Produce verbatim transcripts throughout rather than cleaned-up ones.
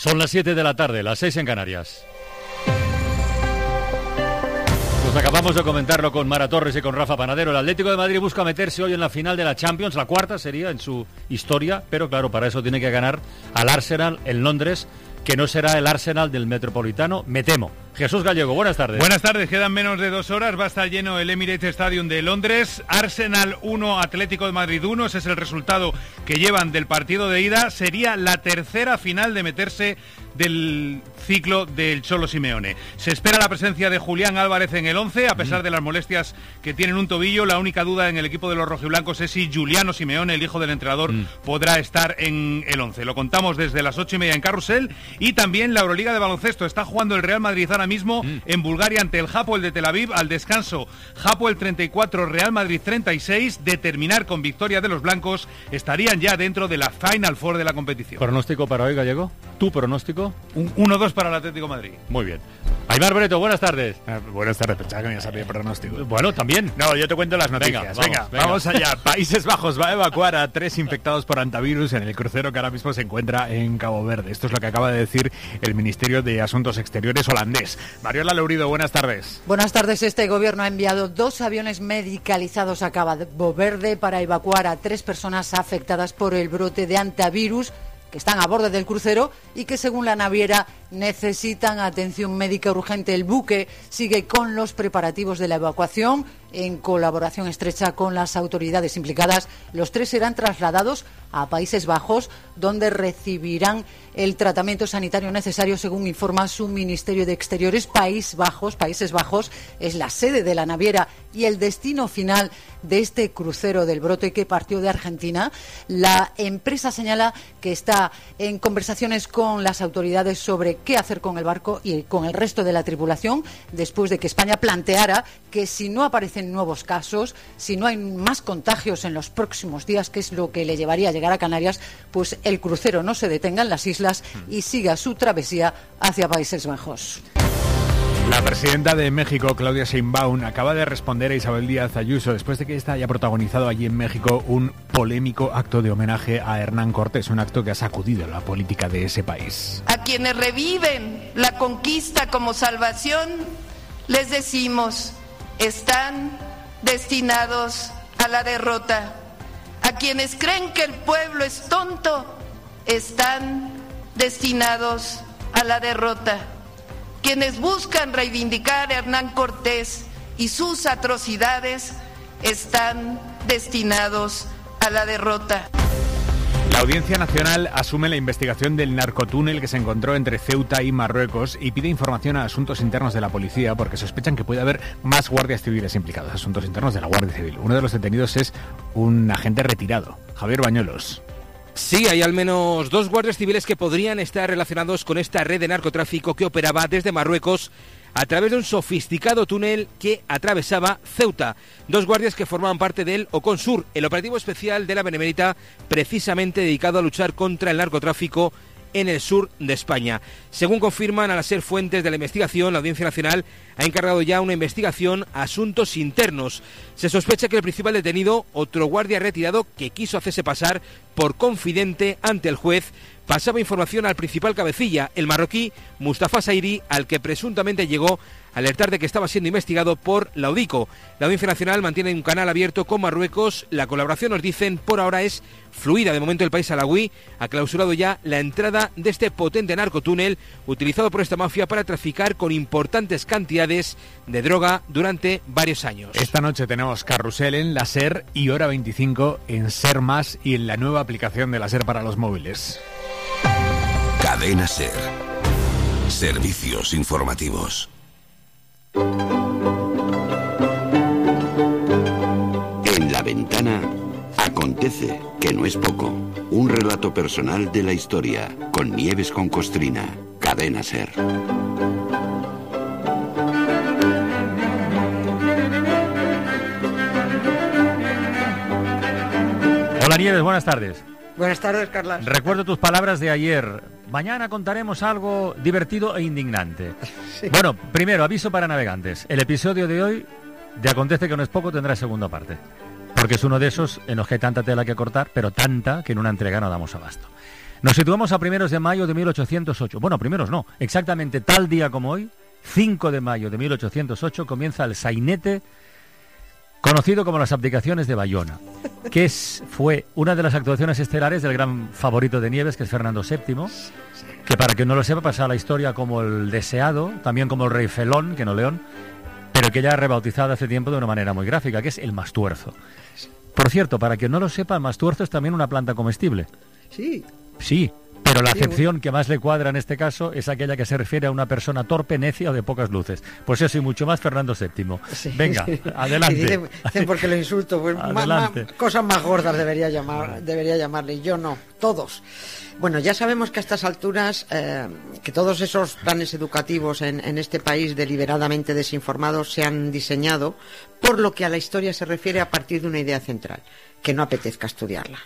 Son las siete de la tarde, las seis en Canarias. Pues acabamos de comentarlo con Mara Torres y con Rafa Panadero. El Atlético de Madrid busca meterse hoy en la final de la Champions, la cuarta sería en su historia, pero claro, para eso tiene que ganar al Arsenal en Londres, que no será el Arsenal del Metropolitano, me temo. Jesús Gallego, buenas tardes. Buenas tardes, quedan menos de dos horas, va a estar lleno el Emirates Stadium de Londres. Arsenal uno, Atlético de Madrid uno, ese es el resultado que llevan del partido de ida. Sería la tercera final de meterse del ciclo del Cholo Simeone. Se espera la presencia de Julián Álvarez en el once, a pesar de las molestias que tienen un tobillo. La única duda en el equipo de los rojiblancos es si Giuliano Simeone, el hijo del entrenador, mm. podrá estar en el once. Lo contamos desde las ocho y media en Carrusel. Y también la Euroliga de baloncesto. Está jugando el Real Madrid ahora mismo mm. en Bulgaria ante el Hapoel de Tel Aviv. Al descanso, Hapoel treinta y cuatro, Real Madrid treinta y seis. De terminar con victoria de los blancos, estarían ya dentro de la Final Four de la competición. ¿Pronóstico para hoy, Gallego? ¿Tu pronóstico? Un uno dos para el Atlético de Madrid. Muy bien. Aymar Breto, buenas tardes. Eh, buenas tardes, pensaba que me ibas a pedir pronóstico. Bueno, también. No, yo te cuento las noticias. Venga, vamos, venga, venga. vamos allá. Países Bajos va a evacuar a tres infectados por antivirus en el crucero que ahora mismo se encuentra en Cabo Verde. Esto es lo que acaba de decir el Ministerio de Asuntos Exteriores holandés. Mariola Leurido, buenas tardes. Buenas tardes. Este gobierno ha enviado dos aviones medicalizados a Cabo Verde para evacuar a tres personas afectadas por el brote de antivirus que están a bordo del crucero y que, según la naviera, necesitan atención médica urgente. El buque sigue con los preparativos de la evacuación en colaboración estrecha con las autoridades implicadas. Los tres serán trasladados a Países Bajos, donde recibirán el tratamiento sanitario necesario, según informa su Ministerio de Exteriores. Países Bajos, Países Bajos es la sede de la naviera y el destino final de este crucero del brote que partió de Argentina. La empresa señala que está en conversaciones con las autoridades sobre qué hacer con el barco y con el resto de la tripulación, después de que España planteara que si no aparecen nuevos casos, si no hay más contagios en los próximos días, que es lo que le llevaría a llegar a Canarias, pues el crucero no se detenga en las islas y siga su travesía hacia Países Bajos. La presidenta de México, Claudia Sheinbaum, acaba de responder a Isabel Díaz Ayuso después de que ésta haya protagonizado allí en México un polémico acto de homenaje a Hernán Cortés, un acto que ha sacudido la política de ese país. A quienes reviven la conquista como salvación, les decimos, están destinados a la derrota. A quienes creen que el pueblo es tonto, están destinados a la derrota. Quienes buscan reivindicar a Hernán Cortés y sus atrocidades están destinados a la derrota. La Audiencia Nacional asume la investigación del narcotúnel que se encontró entre Ceuta y Marruecos y pide información a asuntos internos de la policía porque sospechan que puede haber más guardias civiles implicados, asuntos internos de la Guardia Civil. Uno de los detenidos es un agente retirado, Javier Bañuelos. Sí, hay al menos dos guardias civiles que podrían estar relacionados con esta red de narcotráfico que operaba desde Marruecos a través de un sofisticado túnel que atravesaba Ceuta. Dos guardias que formaban parte del Oconsur, el operativo especial de la Benemérita, precisamente dedicado a luchar contra el narcotráfico en el sur de España. Según confirman al ser fuentes de la investigación, la Audiencia Nacional ha encargado ya una investigación a asuntos internos. Se sospecha que el principal detenido, otro guardia retirado que quiso hacerse pasar por confidente ante el juez, pasaba información al principal cabecilla, el marroquí Mustafa Sairi, al que presuntamente llegó a alertar de que estaba siendo investigado por la UDICO. La Audiencia Nacional mantiene un canal abierto con Marruecos. La colaboración, nos dicen, por ahora es fluida. De momento el país alauí ha clausurado ya la entrada de este potente narcotúnel utilizado por esta mafia para traficar con importantes cantidades de droga durante varios años. Esta noche tenemos Carrusel en la SER y Hora veinticinco en SER Más y en la nueva aplicación de la SER para los móviles. Cadena SER. Servicios informativos. En La Ventana acontece, que no es poco, un relato personal de la historia con Nieves con Costrina. Cadena SER. Hola Nieves, buenas tardes. Buenas tardes, Carlas. Recuerdo tus palabras de ayer. Mañana contaremos algo divertido e indignante. Sí. Bueno, primero, aviso para navegantes. El episodio de hoy, de Acontece que no es poco, tendrá segunda parte. Porque es uno de esos en los que hay tanta tela que cortar, pero tanta que en una entrega no damos abasto. Nos situamos a primeros de mayo de mil ochocientos ocho. Bueno, primeros no, exactamente tal día como hoy, cinco de mayo de mil ochocientos ocho, comienza el sainete conocido como las abdicaciones de Bayona, que es, fue una de las actuaciones estelares del gran favorito de Nieves, que es Fernando séptimo, que para quien no lo sepa pasa a la historia como el deseado, también como el rey Felón, que no León, pero que ya ha rebautizado hace tiempo de una manera muy gráfica, que es el mastuerzo. Por cierto, para quien no lo sepa, el mastuerzo es también una planta comestible. Sí. Sí. Pero la acepción que más le cuadra en este caso es aquella que se refiere a una persona torpe, necia o de pocas luces. Pues eso y mucho más, Fernando séptimo. Sí. Venga, adelante. Y dicen, dicen porque lo insulto, pues más, más, cosas más gordas debería llamar, debería llamarle. Yo no, todos. Bueno, ya sabemos que a estas alturas eh, que todos esos planes educativos en, en este país deliberadamente desinformados se han diseñado por lo que a la historia se refiere a partir de una idea central, que no apetezca estudiarla.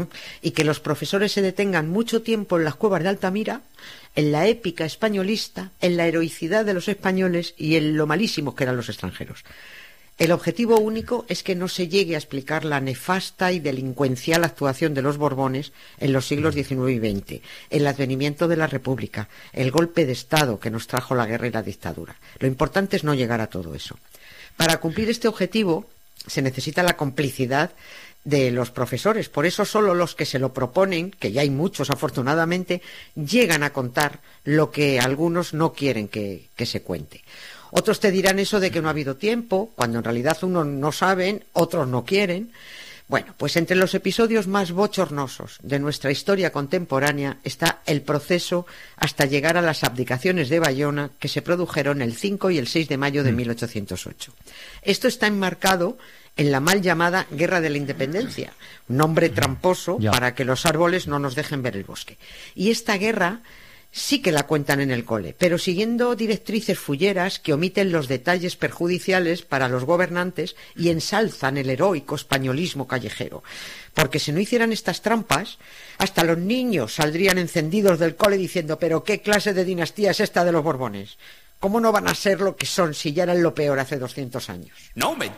Y que los profesores se detengan mucho tiempo en las cuevas de Altamira, en la épica españolista, en la heroicidad de los españoles y en lo malísimos que eran los extranjeros. El objetivo único es que no se llegue a explicar la nefasta y delincuencial actuación de los Borbones en los siglos diecinueve y veinte, el advenimiento de la República, el golpe de Estado que nos trajo la guerra y la dictadura. Lo importante es no llegar a todo eso. Para cumplir este objetivo se necesita la complicidad de los profesores. Por eso solo los que se lo proponen, que ya hay muchos afortunadamente, llegan a contar lo que algunos no quieren que, que se cuente. Otros te dirán eso de que no ha habido tiempo, cuando en realidad unos no saben, otros no quieren. Bueno, pues entre los episodios más bochornosos de nuestra historia contemporánea está el proceso hasta llegar a las abdicaciones de Bayona, que se produjeron el cinco y el seis de mayo de mil ochocientos ocho. Esto está enmarcado en la mal llamada Guerra de la Independencia, un nombre tramposo ya. Para que los árboles no nos dejen ver el bosque. Y esta guerra sí que la cuentan en el cole, pero siguiendo directrices fulleras que omiten los detalles perjudiciales para los gobernantes y ensalzan el heroico españolismo callejero. Porque si no hicieran estas trampas, hasta los niños saldrían encendidos del cole diciendo «¿Pero qué clase de dinastía es esta de los Borbones? ¿Cómo no van a ser lo que son si ya eran lo peor hace doscientos años?» No me